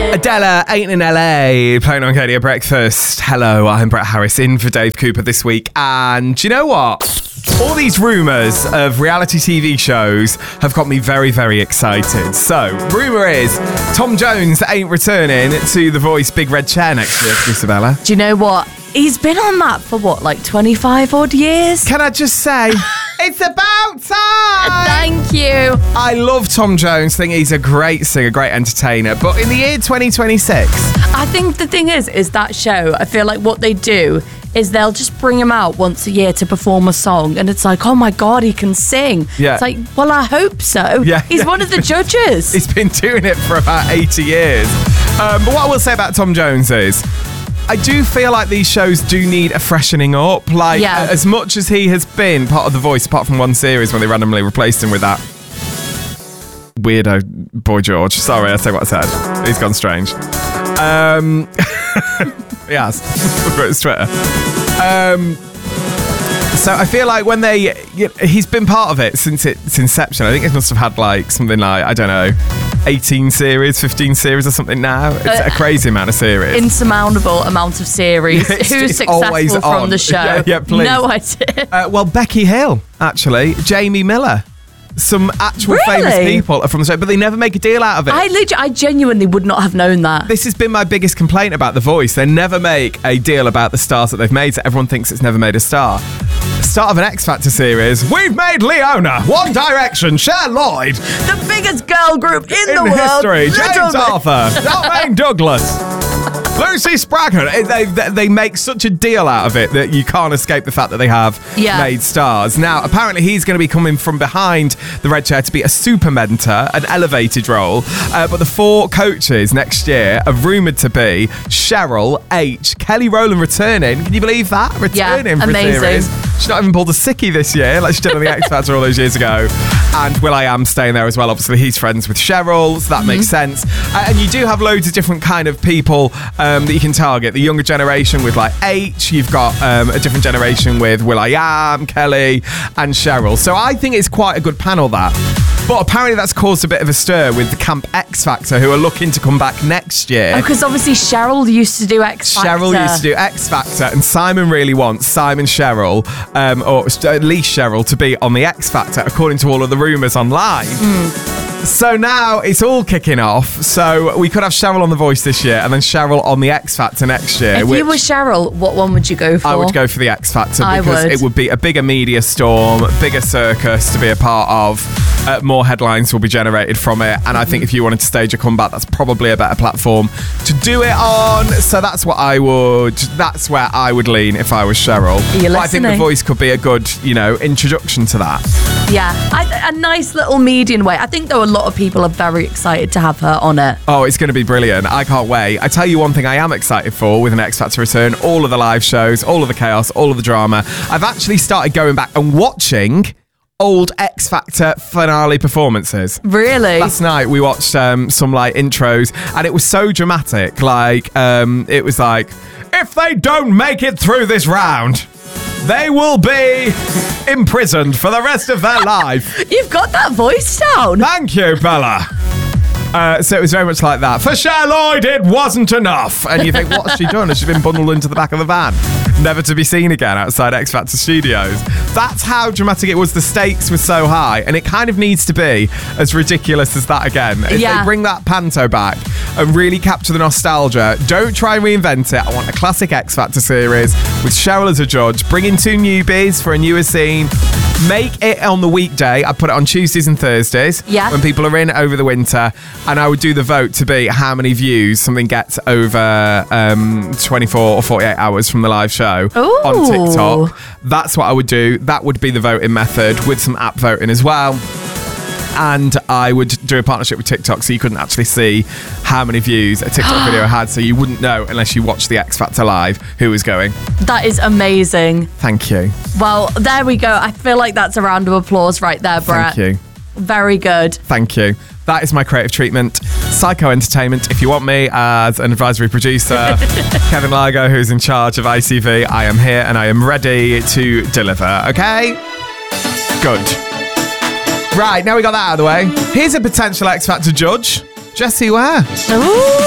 Adela ain't in LA, playing on KDO Breakfast. Hello, I'm Brett Harris, in for Dave Cooper this week. And do you know what? All these rumours of reality TV shows have got me very, very excited. So, rumour is Tom Jones ain't returning to The Voice Big Red Chair next year, Isabella. Do you know what? He's been on that for what, like 25 odd years? Can I just say, it's about time! Thank you. I love Tom Jones. I think he's a great singer, great entertainer. But in the year 2026... I think the thing is that show, I feel like what they do is they'll just bring him out once a year to perform a song, and it's like, oh my God, he can sing. Yeah. It's like, well, I hope so. Yeah. He's one of the judges. He's been doing it for about 80 years. But what I will say about Tom Jones is, I do feel like these shows do need a freshening up. Like, as much as he has been part of The Voice, apart from one series when they randomly replaced him with that weirdo Boy George. Sorry, I say what I said. He's gone strange. He has. It's Twitter. So I feel like when he's been part of it since its inception. I think it must have had like something like, I don't know, 18 series, 15 series or something now. It's a crazy amount of series. Insurmountable amount of series. Who's successful from the show? Yeah, please. No idea. Well, Becky Hill, actually. Jamie Miller. Some actual famous people are from the show, but they never make a deal out of it. I genuinely would not have known that. This has been my biggest complaint about The Voice. They never make a deal about the stars that they've made, so everyone thinks it's never made a star. Start of an X Factor series. We've made Leona, One Direction, Cher Lloyd. The biggest girl group in the world. History. James Arthur. Dalmain Douglas. Lucy Spraggan. They make such a deal out of it that you can't escape the fact that they have made stars. Now, apparently he's going to be coming from behind the red chair to be a super mentor, an elevated role. But the 4 coaches next year are rumoured to be Cheryl, H, Kelly Rowland returning. Can you believe that? Returning for a series. She's not even pulled a sickie this year like she did on the X Factor all those years ago. And will.i.am staying there as well. Obviously, he's friends with Cheryl, so that makes sense. And you do have loads of different kind of people that you can target. The younger generation with like H. You've got a different generation with will.i.am, Kelly, and Cheryl. So I think it's quite a good panel, that. But apparently that's caused a bit of a stir with the Camp X Factor, who are looking to come back next year. Oh, because obviously Cheryl used to do X Factor. Cheryl used to do X Factor, and Simon really wants Cheryl, or at least Cheryl, to be on the X Factor, according to all of the rumours online. So now it's all kicking off. So we could have Cheryl on The Voice this year and then Cheryl on the X Factor next year. If you were Cheryl, what one would you go for? I would go for the X Factor because it would be a bigger media storm, bigger circus to be a part of. More headlines will be generated from it, and I think if you wanted to stage a comeback, that's probably a better platform to do it on. So that's where I would lean if I was Cheryl. But I think The Voice could be a good, introduction to that. Yeah, a nice little median way. I think though a lot of people are very excited to have her on it. Oh, it's going to be brilliant. I can't wait. I tell you one thing I am excited for with an X Factor return: all of the live shows, all of the chaos, all of the drama. I've actually started going back and watching old X Factor finale performances. Really? Last night we watched some like intros, and it was so dramatic. Like it was like, if they don't make it through this round, they will be imprisoned for the rest of their life. You've got that voice down. Thank you, Bella. So it was very much like that. For Cher Lloyd, it wasn't enough. And you think, what's she done? Has she been bundled into the back of the van? Never to be seen again outside X Factor Studios. That's how dramatic it was. The stakes were so high. And it kind of needs to be as ridiculous as that again. If they bring that panto back and really capture the nostalgia, don't try and reinvent it. I want a classic X Factor series with Cheryl as a judge. Bring in 2 newbies for a newer scene. Make it on the weekday. I put it on Tuesdays and Thursdays when people are in over the winter. And I would do the vote to be how many views something gets over 24 or 48 hours from the live show on TikTok. That's what I would do. That would be the voting method with some app voting as well. And I would do a partnership with TikTok so you couldn't actually see how many views a TikTok video had, so you wouldn't know unless you watched the X Factor live who was going. That is amazing. Thank you. Well, there we go. I feel like that's a round of applause right there, Brett. Thank you. Very good. Thank you. That is my creative treatment. Psycho Entertainment. If you want me as an advisory producer, Kevin Ligo, who's in charge of ICV, I am here and I am ready to deliver. Okay? Good. Right, now we got that out of the way. Here's a potential X Factor judge. Jessie Ware. Ooh.